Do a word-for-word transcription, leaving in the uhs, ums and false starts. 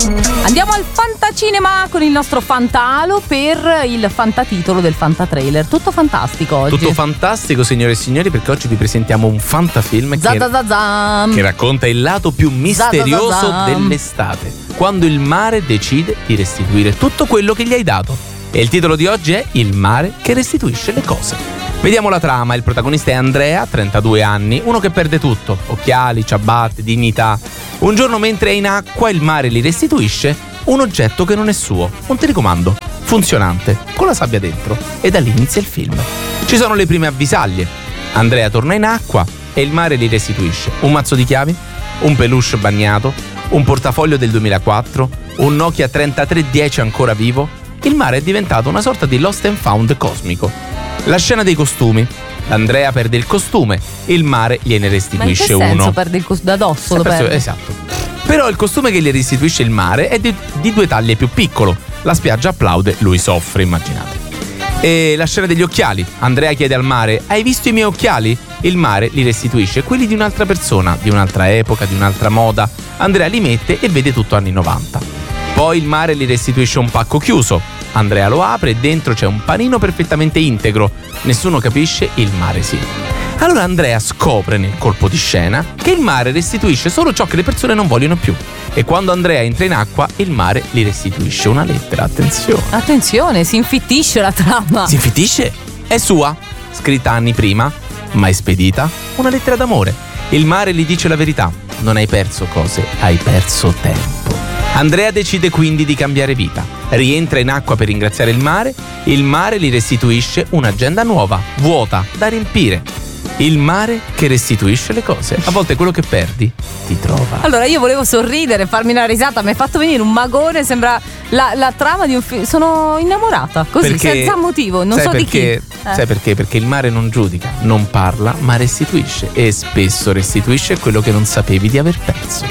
Andiamo al Fantacinema con il nostro Fantalo per il fantatitolo del Fantatrailer. Tutto fantastico oggi. Tutto fantastico, signore e signori, perché oggi vi presentiamo un fantafilm che, che racconta il lato più misterioso dell'estate, quando il mare decide di restituire tutto quello che gli hai dato. E il titolo di oggi è Il mare che restituisce le cose. Vediamo la trama. Il protagonista è Andrea, trentadue anni, uno che perde tutto: occhiali, ciabatte, dignità. Un giorno, mentre è in acqua, il mare gli restituisce un oggetto che non è suo, un telecomando funzionante con la sabbia dentro, e da lì inizia il film. Ci sono le prime avvisaglie. Andrea torna in acqua e il mare gli restituisce un mazzo di chiavi, un peluche bagnato, un portafoglio del duemilaquattro, un Nokia trentatré dieci ancora vivo. Il mare è diventato una sorta di lost and found cosmico. La scena dei costumi. Andrea perde il costume, il mare gliene restituisce uno. Ma in che senso perde il costume? Da dosso lo perde? Esatto. Però il costume che gli restituisce il mare è di, di due taglie più piccolo. La spiaggia applaude, lui soffre, immaginate. E la scena degli occhiali. Andrea chiede al mare: hai visto i miei occhiali? Il mare li restituisce quelli di un'altra persona, di un'altra epoca, di un'altra moda. Andrea li mette e vede tutto anni novanta. Poi il mare gli restituisce un pacco chiuso. Andrea lo apre e dentro c'è un panino perfettamente integro. Nessuno capisce, il mare sì. Allora Andrea scopre nel colpo di scena che il mare restituisce solo ciò che le persone non vogliono più. E quando Andrea entra in acqua, il mare gli restituisce una lettera. Attenzione. Attenzione, si infittisce la trama. Si infittisce? È sua, scritta anni prima, ma è spedita una lettera d'amore. Il mare gli dice la verità: non hai perso cose, hai perso tempo. Andrea decide quindi di cambiare vita. Rientra in acqua per ringraziare il mare. Il mare gli restituisce un'agenda nuova, vuota, da riempire. Il mare che restituisce le cose. A volte quello che perdi ti trova. Allora io volevo sorridere, farmi una risata, mi hai fatto venire un magone, sembra la, la trama di un film. Sono innamorata, così, perché, senza motivo, non so perché, di chi. Eh. Sai perché? Perché il mare non giudica, non parla, ma restituisce. E spesso restituisce quello che non sapevi di aver perso.